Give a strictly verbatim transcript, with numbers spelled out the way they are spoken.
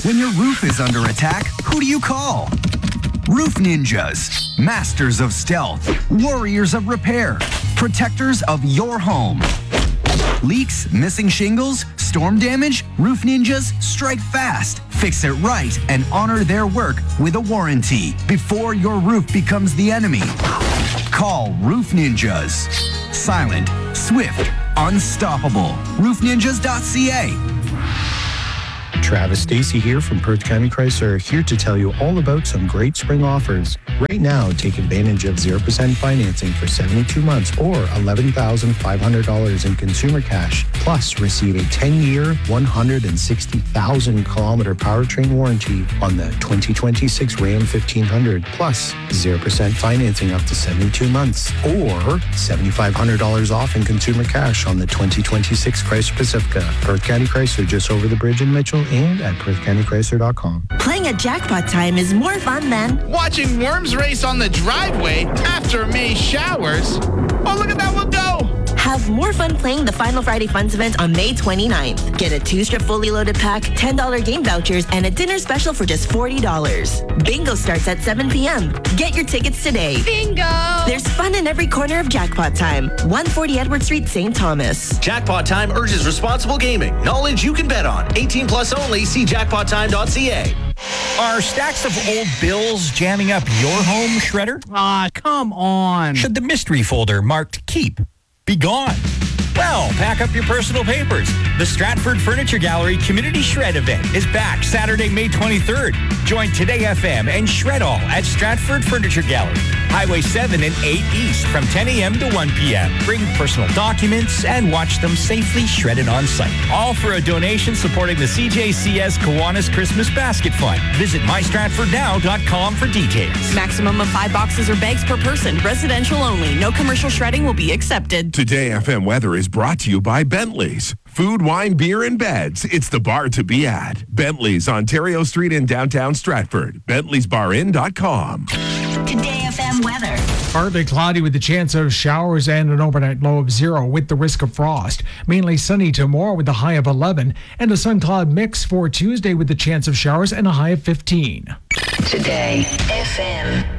When your roof is under attack, who do you call? Roof Ninjas, masters of stealth, warriors of repair, protectors of your home. Leaks, missing shingles, storm damage? Roof Ninjas strike fast, fix it right, and honor their work with a warranty before your roof becomes the enemy. Call Roof Ninjas. Silent, swift, unstoppable. roof ninjas dot c a. Travis Stacey here from Perth County Chrysler, here to tell you all about some great spring offers. Right now, take advantage of zero percent financing for seventy-two months or eleven thousand five hundred dollars in consumer cash. Plus, receive a ten-year, one hundred sixty thousand kilometer powertrain warranty on the twenty twenty-six Ram fifteen hundred. Plus, zero percent financing up to seventy-two months or seven thousand five hundred dollars off in consumer cash on the twenty twenty-six Chrysler Pacifica. Perth County Chrysler, just over the bridge in Mitchell, and at perth county chrysler dot com. Playing at Jackpot Time is more fun than watching worms race on the driveway after May showers. Oh, look at that one go! Have more fun playing the Final Friday Funds event on May twenty-ninth. Get a two-strip fully loaded pack, ten dollars game vouchers, and a dinner special for just forty dollars. Bingo starts at seven p.m. Get your tickets today. Bingo! There's fun in every corner of Jackpot Time. one forty Edward Street, Saint Thomas. Jackpot Time urges responsible gaming. Knowledge you can bet on. eighteen plus only. See jackpot time dot c a. Are stacks of old bills jamming up your home shredder? Ah, come on. Should the mystery folder marked Keep be gone? Well, pack up your personal papers. The Stratford Furniture Gallery Community Shred event is back Saturday, May twenty-third. Join Today F M and shred all at Stratford Furniture Gallery, Highway seven and eight East from ten a.m. to one p.m. Bring personal documents and watch them safely shredded on site. All for a donation supporting the C J C S Kiwanis Christmas Basket Fund. Visit my stratford now dot com for details. Maximum of five boxes or bags per person. Residential only. No commercial shredding will be accepted. Today F M weather is brought to you by Bentley's. Food, wine, beer, and beds. It's the bar to be at. Bentley's, Ontario Street in downtown Stratford. Bentley's Bar In dot com. Today F M weather. Partly cloudy with the chance of showers and an overnight low of zero with the risk of frost. Mainly sunny tomorrow with a high of eleven. And a sun-cloud mix for Tuesday with the chance of showers and a high of fifteen. Today F M.